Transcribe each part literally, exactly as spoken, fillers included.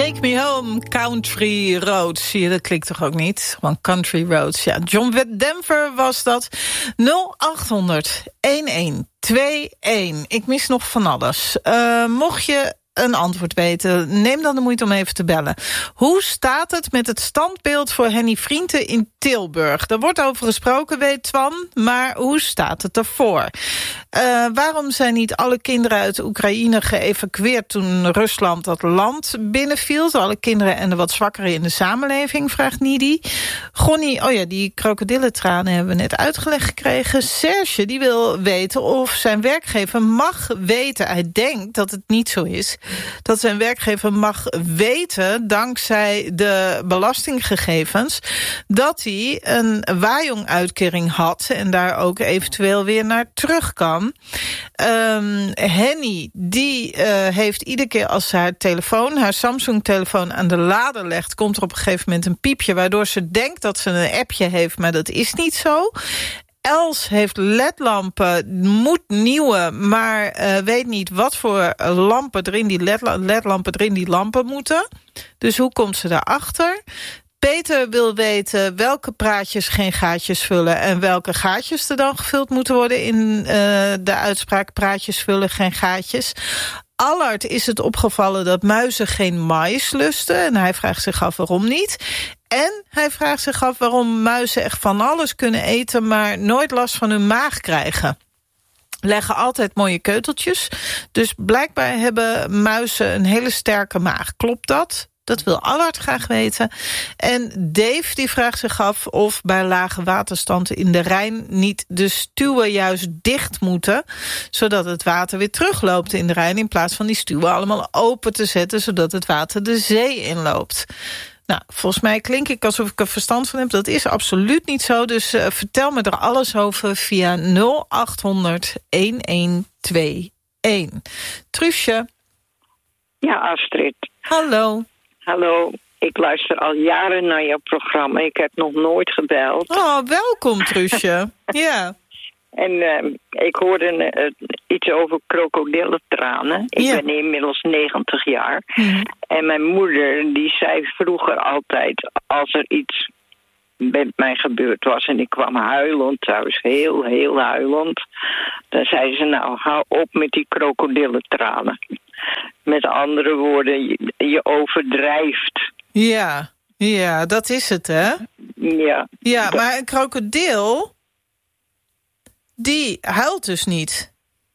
Take Me Home, Country Roads. Zie je, dat klikt toch ook niet? Gewoon Country Roads. Ja, John Denver was dat. nul acht honderd elf twee een. Ik mis nog van alles. Uh, mocht je een antwoord weten, neem dan de moeite om even te bellen. Hoe staat het met het standbeeld voor Henny Vrienden in Tilburg? Daar wordt over gesproken, weet Twan, maar hoe staat het ervoor? Uh, waarom zijn niet alle kinderen uit Oekraïne geëvacueerd toen Rusland dat land binnenviel? Alle kinderen en de wat zwakkeren in de samenleving, vraagt Nidi. Gonnie, oh ja, die krokodillentranen hebben we net uitgelegd gekregen. Serge, die wil weten of zijn werkgever mag weten, hij denkt dat het niet zo is, dat zijn werkgever mag weten, dankzij de belastinggegevens, dat hij een Wajong-uitkering had en daar ook eventueel weer naar terug kan. Um, Henny, die uh, heeft iedere keer als ze haar telefoon, haar Samsung-telefoon aan de lader legt, komt er op een gegeven moment een piepje, waardoor ze denkt dat ze een appje heeft, maar dat is niet zo. Els heeft ledlampen, moet nieuwe, maar uh, weet niet wat voor lampen erin die ledlampen erin die lampen moeten. Dus hoe komt ze daarachter? Peter wil weten welke praatjes geen gaatjes vullen en welke gaatjes er dan gevuld moeten worden in uh, de uitspraak praatjes vullen, geen gaatjes. Allard is het opgevallen dat muizen geen mais lusten en hij vraagt zich af waarom niet. En hij vraagt zich af waarom muizen echt van alles kunnen eten, maar nooit last van hun maag krijgen. Leggen altijd mooie keuteltjes. Dus blijkbaar hebben muizen een hele sterke maag. Klopt dat? Dat wil Allard graag weten. En Dave die vraagt zich af of bij lage waterstanden in de Rijn niet de stuwen juist dicht moeten, zodat het water weer terugloopt in de Rijn, in plaats van die stuwen allemaal open te zetten, zodat het water de zee inloopt. Nou, volgens mij klink ik alsof ik er verstand van heb. Dat is absoluut niet zo. Dus uh, vertel me er alles over via nul acht honderd elf twee een. Truusje. Ja, Astrid. Hallo. Hallo. Ik luister al jaren naar jouw programma. Ik heb nog nooit gebeld. Oh, welkom, Truusje. Ja. En uh, ik hoorde uh, iets over krokodillentranen. Ik ja. ben inmiddels negentig jaar. Mm. En mijn moeder die zei vroeger altijd, als er iets met mij gebeurd was en ik kwam huilend thuis, heel, heel huilend, dan zei ze, nou, hou op met die krokodillentranen. Met andere woorden, je, je overdrijft. Ja, ja, dat is het, hè? Ja. Ja, dat... maar een krokodil, die huilt dus niet.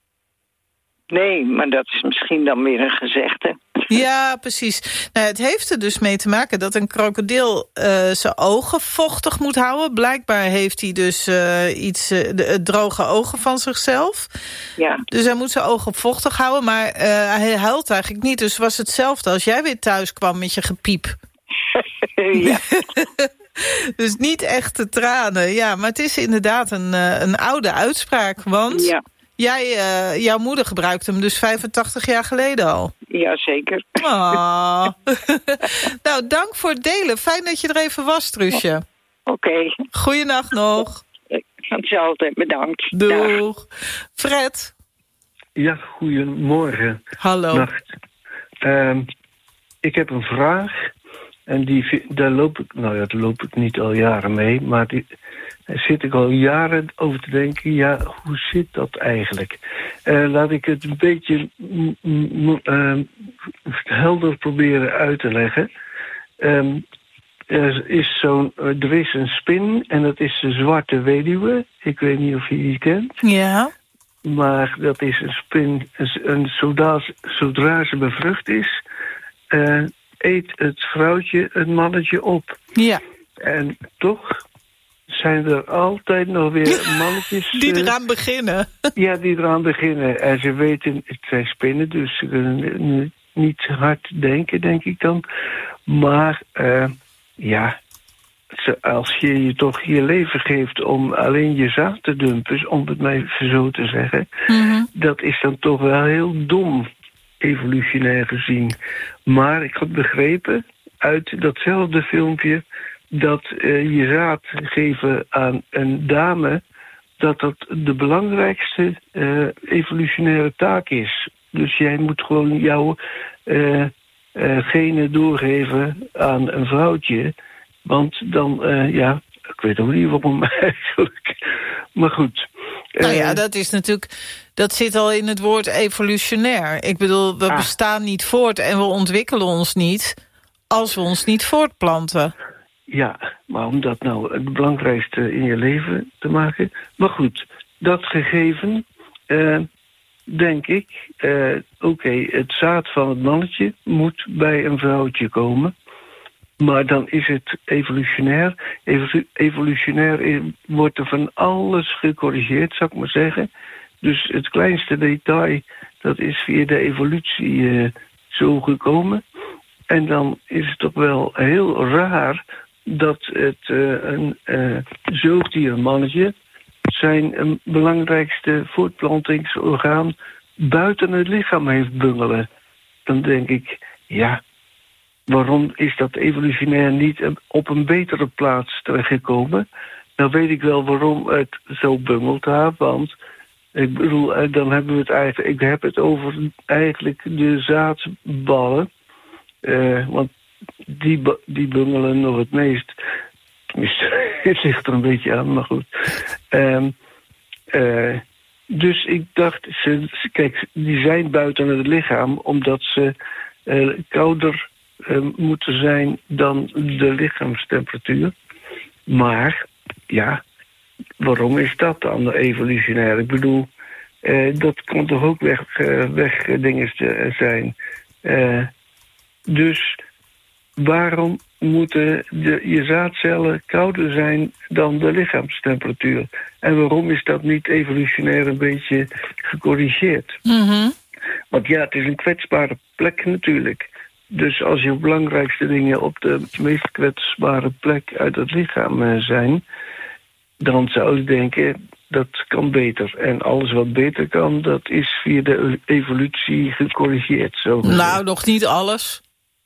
Nee, maar dat is misschien dan weer een gezegde. Ja, precies. Nou, het heeft er dus mee te maken dat een krokodil uh, zijn ogen vochtig moet houden. Blijkbaar heeft hij dus uh, iets uh, de, uh, droge ogen van zichzelf. Ja. Dus hij moet zijn ogen vochtig houden, maar uh, hij huilt eigenlijk niet. Dus het was hetzelfde als jij weer thuis kwam met je gepiep. Ja. Dus niet echte tranen. Ja, maar het is inderdaad een, uh, een oude uitspraak, want... Ja. Jij, uh, jouw moeder gebruikte hem dus vijfentachtig jaar geleden al. Jazeker. Oh. Nou, dank voor het delen. Fijn dat je er even was, Truusje. Oké. Okay. Goeienacht nog. Hetzelfde, bedankt. Doeg. Dag. Fred. Ja, goedemorgen. Hallo. Nacht. Um, ik heb een vraag. En die, daar loop ik, nou ja, daar loop ik niet al jaren mee, maar die, daar zit ik al jaren over te denken, ja, hoe zit dat eigenlijk? Uh, laat ik het een beetje m- m- uh, helder proberen uit te leggen. Um, er is zo'n, uh, er is een spin en dat is de zwarte weduwe. Ik weet niet of je die kent. Ja. Maar dat is een spin, en zodra, zodra ze bevrucht is, Uh, eet het vrouwtje het mannetje op. Ja. En toch zijn er altijd nog weer mannetjes... die eraan uh, beginnen. Ja, die eraan beginnen. En ze weten, het zijn spinnen, dus ze kunnen niet hard denken, denk ik dan. Maar, uh, ja, als je je toch je leven geeft om alleen je zaad te dumpen, om het maar even zo te zeggen, mm-hmm. dat is dan toch wel heel dom, evolutionair gezien. Maar ik had begrepen uit datzelfde filmpje dat uh, je zaad geven aan een dame, dat dat de belangrijkste uh, evolutionaire taak is. Dus jij moet gewoon jouw uh, uh, genen doorgeven aan een vrouwtje. Want dan, uh, ja, ik weet ook niet waarom eigenlijk. Maar goed. Uh, nou ja, dat is natuurlijk, dat zit al in het woord evolutionair. Ik bedoel, we ah. bestaan niet voort en we ontwikkelen ons niet als we ons niet voortplanten. Ja, maar om dat nou het belangrijkste in je leven te maken. Maar goed, dat gegeven, uh, denk ik, uh, oké, okay, het zaad van het mannetje moet bij een vrouwtje komen. Maar dan is het evolutionair. Evolu- evolutionair wordt er van alles gecorrigeerd, zou ik maar zeggen. Dus het kleinste detail, dat is via de evolutie uh, zo gekomen. En dan is het toch wel heel raar dat het uh, een uh, zoogdiermannetje zijn um, belangrijkste voortplantingsorgaan buiten het lichaam heeft bungelen. Dan denk ik, ja, waarom is dat evolutionair niet op een betere plaats terechtgekomen? Nou weet ik wel waarom het zo bungelt daar, want ik bedoel, dan hebben we het eigenlijk, ik heb het over eigenlijk de zaadballen. Uh, want die, die bungelen nog het meest. Tenminste, het ligt er een beetje aan, maar goed. Um, uh, dus ik dacht, ze, kijk, die zijn buiten het lichaam omdat ze uh, kouder uh, moeten zijn dan de lichaamstemperatuur. Maar, ja, waarom is dat dan evolutionair? Ik bedoel, uh, dat kan toch ook weg, uh, weg dingen zijn. Uh, dus waarom moeten de, je zaadcellen kouder zijn dan de lichaamstemperatuur? En waarom is dat niet evolutionair een beetje gecorrigeerd? Mm-hmm. Want ja, het is een kwetsbare plek natuurlijk. Dus als je belangrijkste dingen op de meest kwetsbare plek uit het lichaam zijn, dan zou ik denken, dat kan beter. En alles wat beter kan, dat is via de evolutie gecorrigeerd. Zo nou, nog niet alles.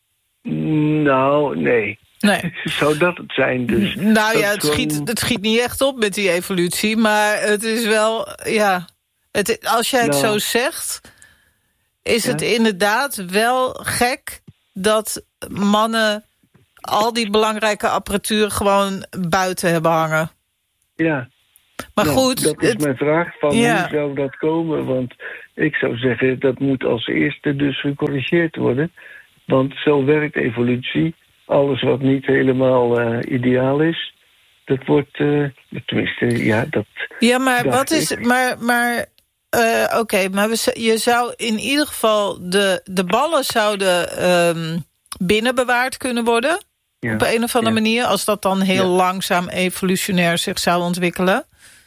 Nou, nee. Nee. Zou dat het zijn dus? Nou ja, het, gewoon... schiet, het schiet niet echt op met die evolutie, maar het is wel, ja. Het, als jij het nou, zo zegt, is ja? het inderdaad wel gek dat mannen al die belangrijke apparatuur gewoon buiten hebben hangen. Ja. Maar nou, goed. Dat is het... mijn vraag, van ja. hoe zou dat komen? Want ik zou zeggen, dat moet als eerste dus gecorrigeerd worden. Want zo werkt evolutie. Alles wat niet helemaal uh, ideaal is, dat wordt, uh, tenminste, ja, dat... Ja, maar wat is... Ik. Maar, maar uh, oké, okay, maar we, je zou in ieder geval... De, de ballen zouden um, binnen bewaard kunnen worden. Ja, op een of andere ja. manier. Als dat dan heel ja. langzaam evolutionair zich zou ontwikkelen.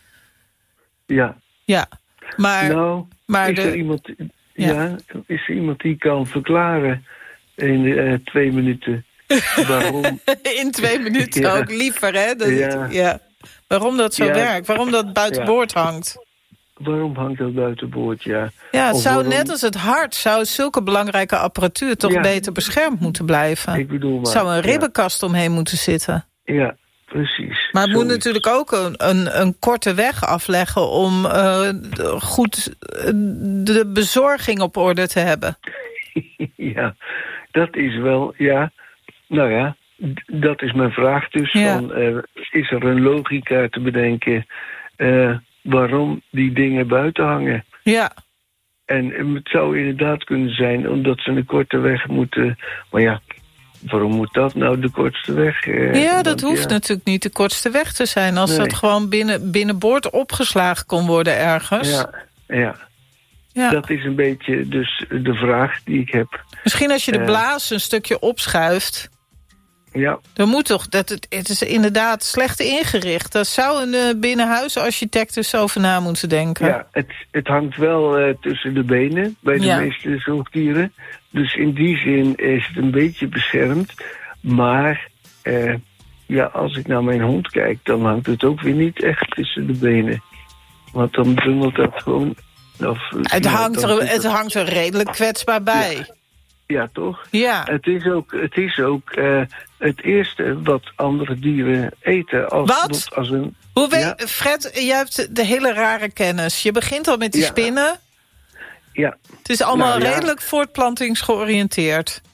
Ja. Ja, maar... Nou, maar is, de, er iemand, ja. Ja, is er iemand die kan verklaren in uh, twee minuten... Waarom? In twee minuten ja. ook liever, hè? Dat, ja. Ja. Waarom dat zo ja. werkt, waarom dat buitenboord ja. hangt. Waarom hangt dat buitenboord, ja. Ja, het of zou waarom... net als het hart, zou zulke belangrijke apparatuur toch ja. beter beschermd moeten blijven. Ik bedoel maar. Zou een ribbenkast ja. omheen moeten zitten. Ja, precies. Maar het Sorry. moet natuurlijk ook een, een, een korte weg afleggen om uh, goed de bezorging op orde te hebben. Ja, dat is wel, ja... Nou ja, d- dat is mijn vraag dus. Ja. Van, uh, is er een logica te bedenken uh, waarom die dingen buiten hangen? Ja. En um, het zou inderdaad kunnen zijn omdat ze een korte weg moeten... Maar ja, waarom moet dat nou de kortste weg? Uh, ja, dat want, hoeft ja. natuurlijk niet de kortste weg te zijn. Als nee. dat gewoon binnen, binnenboord opgeslagen kon worden ergens. Ja, ja. Ja. Dat is een beetje dus de vraag die ik heb. Misschien als je de uh, blaas een stukje opschuift... Ja. Dan moet toch, dat het, het is inderdaad slecht ingericht. Daar zou een uh, binnenhuisarchitect dus over na moeten denken. Ja, het, het hangt wel uh, tussen de benen bij de ja. meeste zoogdieren. Dus in die zin is het een beetje beschermd. Maar uh, ja, als ik naar mijn hond kijk, dan hangt het ook weer niet echt tussen de benen. Want dan bungelt dat gewoon... Of, het, ja, hangt er, het, het hangt er redelijk kwetsbaar bij. Ja. Ja, toch? Ja. Het is ook, het, is ook uh, het eerste wat andere dieren eten. Als, wat? Als een, Hoe weet, ja. Fred, jij hebt de hele rare kennis. Je begint al met die ja. spinnen. Ja. Het is allemaal nou, ja. redelijk voortplantingsgeoriënteerd.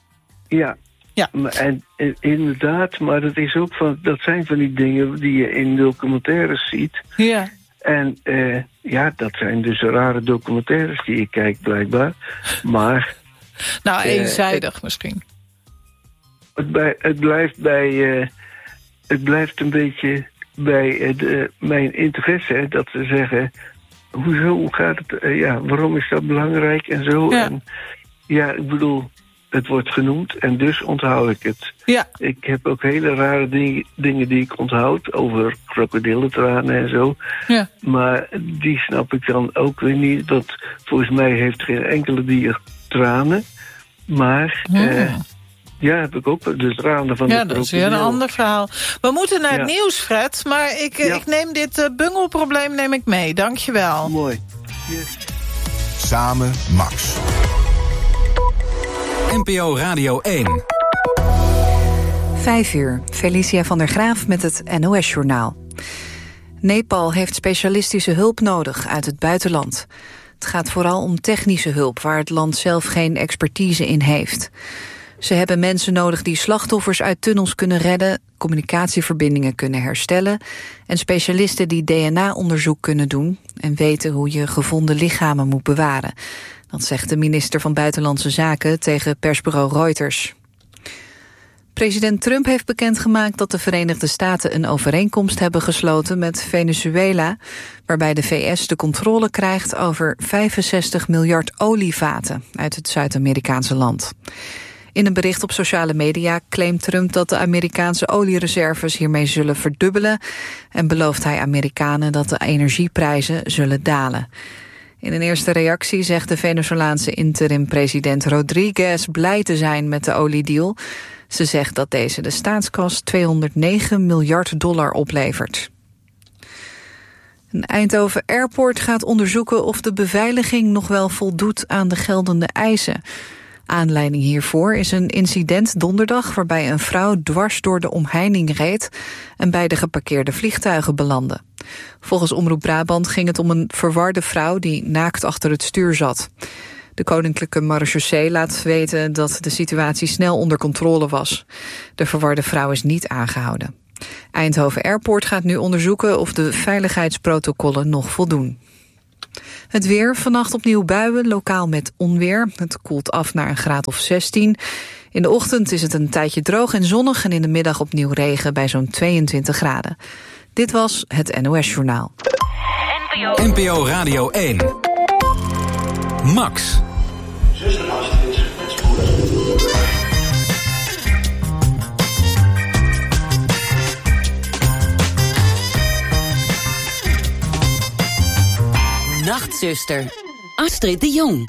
Ja. Ja. En, en inderdaad, maar dat, is ook van, dat zijn van die dingen die je in documentaires ziet. Ja. En uh, ja, dat zijn dus rare documentaires die ik kijk blijkbaar. Maar... Nou, eenzijdig uh, het, misschien. Het, bij, het blijft bij... Uh, het blijft een beetje bij uh, de, mijn interesse, hè, dat ze zeggen... Hoezo, hoe gaat het? Uh, ja, waarom is dat belangrijk en zo? Ja. En, ja, ik bedoel... Het wordt genoemd en dus onthoud ik het. Ja. Ik heb ook hele rare ding, dingen die ik onthoud... over krokodillentranen en zo. Ja. Maar die snap ik dan ook weer niet. Want volgens mij heeft geen enkele dier tranen. Maar hmm. eh, ja, heb ik ook de tranen van ja, de krokodil. Ja, dat is weer een ander verhaal. We moeten naar ja. het nieuws, Fred. Maar ik, ja. ik neem dit uh, bungelprobleem neem ik mee. Dank je wel. Mooi. Yes. Samen Max. N P O Radio één. Vijf uur, Felicia van der Graaf met het N O S-journaal. Nepal heeft specialistische hulp nodig uit het buitenland. Het gaat vooral om technische hulp, waar het land zelf geen expertise in heeft. Ze hebben mensen nodig die slachtoffers uit tunnels kunnen redden, communicatieverbindingen kunnen herstellen en specialisten die D N A-onderzoek kunnen doen en weten hoe je gevonden lichamen moet bewaren. Dat zegt de minister van Buitenlandse Zaken tegen persbureau Reuters. President Trump heeft bekendgemaakt dat de Verenigde Staten een overeenkomst hebben gesloten met Venezuela, waarbij de V S de controle krijgt over vijfenzestig miljard olievaten uit het Zuid-Amerikaanse land. In een bericht op sociale media claimt Trump dat de Amerikaanse oliereserves hiermee zullen verdubbelen en belooft hij Amerikanen dat de energieprijzen zullen dalen. In een eerste reactie zegt de Venezolaanse interim-president Rodriguez blij te zijn met de oliedeal. Ze zegt dat deze de staatskas tweehonderdnegen miljard dollar oplevert. Een Eindhoven Airport gaat onderzoeken of de beveiliging nog wel voldoet aan de geldende eisen. Aanleiding hiervoor is een incident donderdag waarbij een vrouw dwars door de omheining reed en bij de geparkeerde vliegtuigen belandde. Volgens Omroep Brabant ging het om een verwarde vrouw die naakt achter het stuur zat. De Koninklijke Marechaussee laat weten dat de situatie snel onder controle was. De verwarde vrouw is niet aangehouden. Eindhoven Airport gaat nu onderzoeken of de veiligheidsprotocollen nog voldoen. Het weer, vannacht opnieuw buien, lokaal met onweer. Het koelt af naar een graad of zestien. In de ochtend is het een tijdje droog en zonnig en in de middag opnieuw regen bij zo'n tweeëntwintig graden. Dit was het N O S-journaal. N P O Radio één. Max. Zuster, als het is, met spoed. Nachtzuster, Astrid de Jong.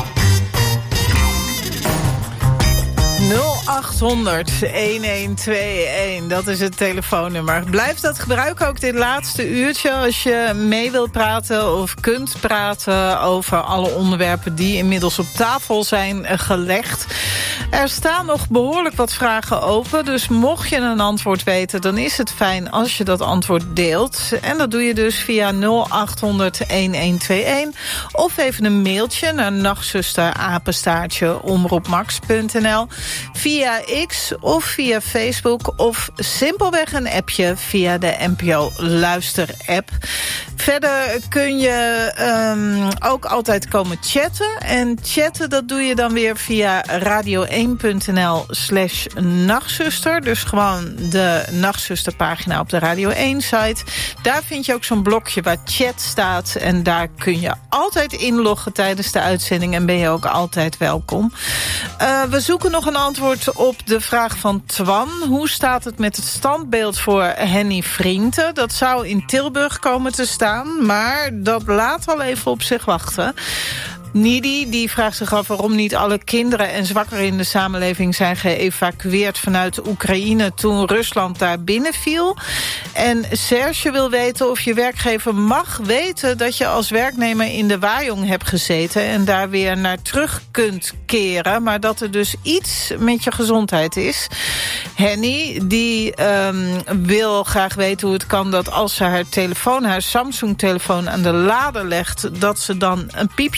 nul acht honderd, een een twee een, dat is het telefoonnummer. Blijf dat gebruiken ook dit laatste uurtje als je mee wilt praten of kunt praten over alle onderwerpen die inmiddels op tafel zijn gelegd. Er staan nog behoorlijk wat vragen open, dus mocht je een antwoord weten, dan is het fijn als je dat antwoord deelt. En dat doe je dus via nul acht honderd, een een twee een of even een mailtje naar nachtzuster apenstaartje omroepmax punt n l. Via X of via Facebook of simpelweg een appje via de N P O Luister-app. Verder kun je um, ook altijd komen chatten. En chatten, dat doe je dan weer via radio één punt n l slash nachtzuster. Dus gewoon de Nachtzusterpagina op de Radio één-site. Daar vind je ook zo'n blokje waar chat staat. En daar kun je altijd inloggen tijdens de uitzending. En ben je ook altijd welkom. Uh, we zoeken nog een antwoord op de vraag van Twan. Hoe staat het met het standbeeld voor Henny Vrienden? Dat zou in Tilburg komen te staan, maar dat laat al even op zich wachten. Nidi die vraagt zich af waarom niet alle kinderen en zwakkeren in de samenleving zijn geëvacueerd vanuit Oekraïne toen Rusland daar binnenviel. En Serge wil weten of je werkgever mag weten dat je als werknemer in de Wajong hebt gezeten en daar weer naar terug kunt keren, maar dat er dus iets met je gezondheid is. Henny die um, wil graag weten hoe het kan dat als ze haar telefoon, haar Samsung-telefoon aan de lader legt, dat ze dan een piepje krijgt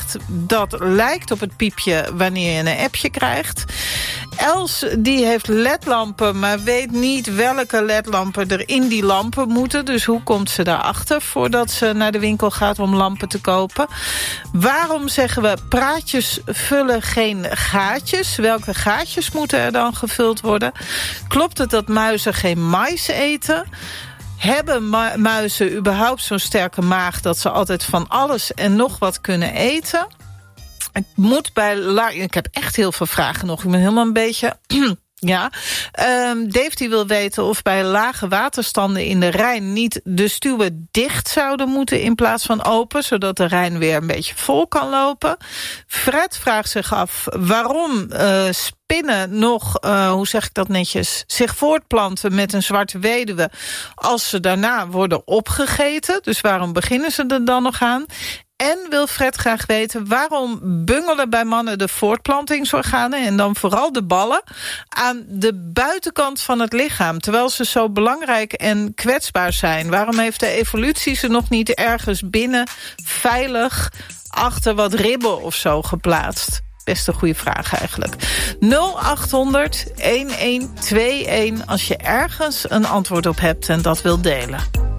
zegt dat lijkt op het piepje wanneer je een appje krijgt. Els die heeft ledlampen, maar weet niet welke ledlampen er in die lampen moeten. Dus hoe komt ze daarachter voordat ze naar de winkel gaat om lampen te kopen? Waarom zeggen we praatjes vullen geen gaatjes? Welke gaatjes moeten er dan gevuld worden? Klopt het dat muizen geen mais eten? Hebben mu- muizen überhaupt zo'n sterke maag dat ze altijd van alles en nog wat kunnen eten? Ik moet bij la- ik heb echt heel veel vragen nog. Ik ben helemaal een beetje... ja. Um, Dave die wil weten of bij lage waterstanden in de Rijn niet de stuwen dicht zouden moeten in plaats van open, zodat de Rijn weer een beetje vol kan lopen. Fred vraagt zich af waarom uh, spinnen nog, uh, hoe zeg ik dat netjes, zich voortplanten met een zwarte weduwe als ze daarna worden opgegeten. Dus waarom beginnen ze er dan nog aan? En wil Fred graag weten waarom bungelen bij mannen de voortplantingsorganen en dan vooral de ballen aan de buitenkant van het lichaam, terwijl ze zo belangrijk en kwetsbaar zijn. Waarom heeft de evolutie ze nog niet ergens binnen veilig achter wat ribben of zo geplaatst? Best een goede vraag eigenlijk. nul acht honderd, een een twee een als je ergens een antwoord op hebt en dat wilt delen.